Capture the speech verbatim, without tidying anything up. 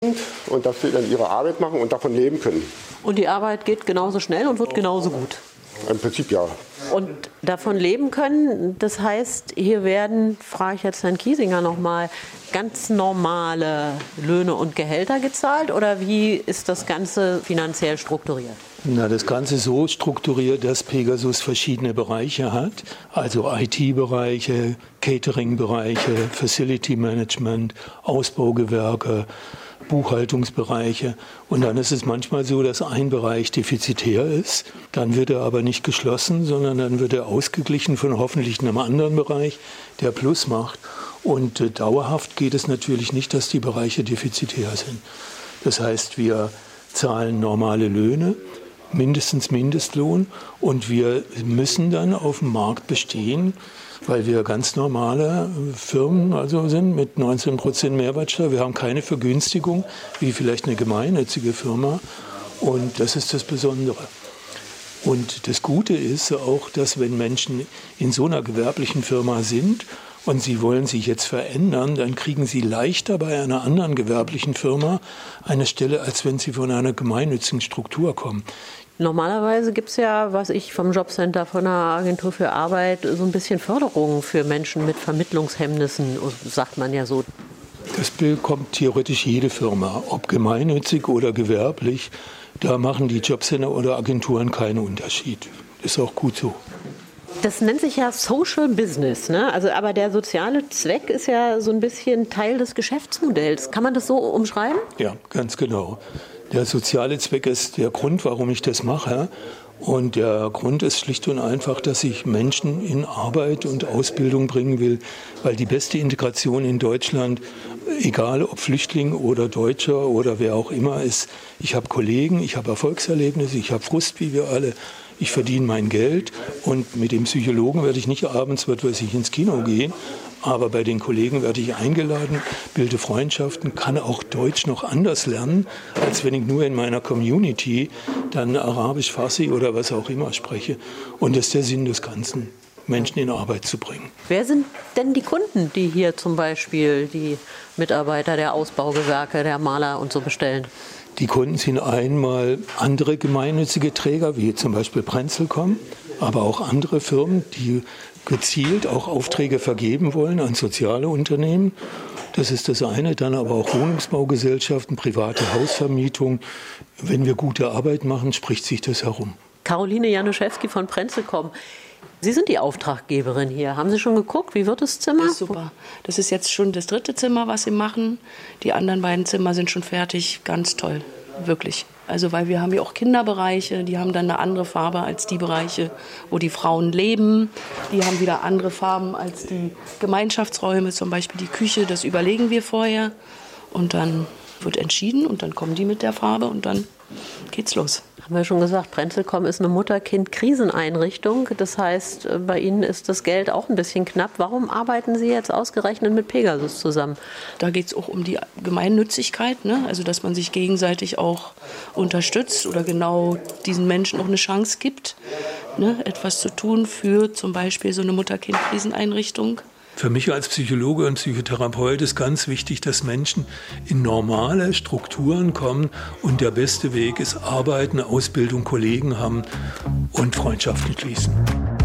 sind und dass sie dann ihre Arbeit machen und davon leben können. Und die Arbeit geht genauso schnell und wird genauso gut? Im Prinzip ja. Und davon leben können, das heißt, hier werden, frage ich jetzt Herrn Kiesinger nochmal, ganz normale Löhne und Gehälter gezahlt oder wie ist das Ganze finanziell strukturiert? Na, das Ganze so strukturiert, dass Pegasus verschiedene Bereiche hat, also I T-Bereiche, Catering-Bereiche, Facility Management, Ausbaugewerke, Buchhaltungsbereiche. Und dann ist es manchmal so, dass ein Bereich defizitär ist. Dann wird er aber nicht geschlossen, sondern dann wird er ausgeglichen von hoffentlich einem anderen Bereich, der Plus macht. Und äh, dauerhaft geht es natürlich nicht, dass die Bereiche defizitär sind. Das heißt, wir zahlen normale Löhne, mindestens Mindestlohn. Und wir müssen dann auf dem Markt bestehen, weil wir ganz normale Firmen also sind mit neunzehn Prozent Mehrwertsteuer. Wir haben keine Vergünstigung wie vielleicht eine gemeinnützige Firma. Und das ist das Besondere. Und das Gute ist auch, dass wenn Menschen in so einer gewerblichen Firma sind und sie wollen sich jetzt verändern, dann kriegen sie leichter bei einer anderen gewerblichen Firma eine Stelle, als wenn sie von einer gemeinnützigen Struktur kommen. Normalerweise gibt es ja, was ich vom Jobcenter, von der Agentur für Arbeit, so ein bisschen Förderung für Menschen mit Vermittlungshemmnissen, sagt man ja so. Das bekommt theoretisch jede Firma, ob gemeinnützig oder gewerblich. Da machen die Jobcenter oder Agenturen keinen Unterschied. Ist auch gut so. Das nennt sich ja Social Business, ne? Also, aber der soziale Zweck ist ja so ein bisschen Teil des Geschäftsmodells. Kann man das so umschreiben? Ja, ganz genau. Der soziale Zweck ist der Grund, warum ich das mache. Und der Grund ist schlicht und einfach, dass ich Menschen in Arbeit und Ausbildung bringen will, weil die beste Integration in Deutschland, egal ob Flüchtling oder Deutscher oder wer auch immer ist, ich habe Kollegen, ich habe Erfolgserlebnisse, ich habe Frust, wie wir alle. Ich verdiene mein Geld und mit dem Psychologen werde ich nicht abends, was weiß ich, ins Kino gehen. Aber bei den Kollegen werde ich eingeladen, bilde Freundschaften, kann auch Deutsch noch anders lernen, als wenn ich nur in meiner Community dann Arabisch, Farsi oder was auch immer spreche. Und das ist der Sinn des Ganzen, Menschen in Arbeit zu bringen. Wer sind denn die Kunden, die hier zum Beispiel die Mitarbeiter der Ausbaugewerke, der Maler und so bestellen? Die Kunden sind einmal andere gemeinnützige Träger, wie zum Beispiel Prenzlcom, aber auch andere Firmen, die gezielt auch Aufträge vergeben wollen an soziale Unternehmen. Das ist das eine. Dann aber auch Wohnungsbaugesellschaften, private Hausvermietung. Wenn wir gute Arbeit machen, spricht sich das herum. Caroline Januszewski von Prenzlcom. Sie sind die Auftraggeberin hier. Haben Sie schon geguckt, wie wird das Zimmer? Das ist super. Das ist jetzt schon das dritte Zimmer, was Sie machen. Die anderen beiden Zimmer sind schon fertig. Ganz toll, wirklich. Also weil wir haben ja auch Kinderbereiche, die haben dann eine andere Farbe als die Bereiche, wo die Frauen leben. Die haben wieder andere Farben als die Gemeinschaftsräume, zum Beispiel die Küche. Das überlegen wir vorher und dann wird entschieden und dann kommen die mit der Farbe und dann geht's los. Haben wir schon gesagt, Prenzlcom ist eine Mutter-Kind-Kriseneinrichtung. Das heißt, bei Ihnen ist das Geld auch ein bisschen knapp. Warum arbeiten Sie jetzt ausgerechnet mit Pegasus zusammen? Da geht es auch um die Gemeinnützigkeit, ne? Also dass man sich gegenseitig auch unterstützt oder genau diesen Menschen auch eine Chance gibt, ne? Etwas zu tun für zum Beispiel so eine Mutter-Kind-Kriseneinrichtung. Für mich als Psychologe und Psychotherapeut ist ganz wichtig, dass Menschen in normale Strukturen kommen. Und der beste Weg ist Arbeiten, Ausbildung, Kollegen haben und Freundschaften schließen.